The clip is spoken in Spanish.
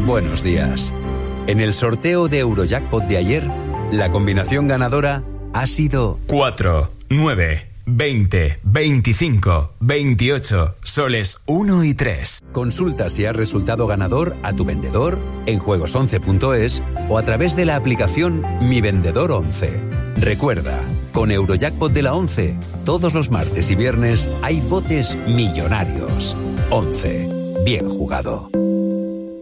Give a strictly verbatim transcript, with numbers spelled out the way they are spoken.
Buenos días. En el sorteo de Eurojackpot de ayer, la combinación ganadora ha sido cuatro, nueve, veinte, veinticinco, veintiocho, soles uno y tres. Consulta si has resultado ganador a tu vendedor en juegos once punto es o a través de la aplicación Mi Vendedor once. Recuerda, con Eurojackpot de la once, todos los martes y viernes hay botes millonarios. once. Bien jugado.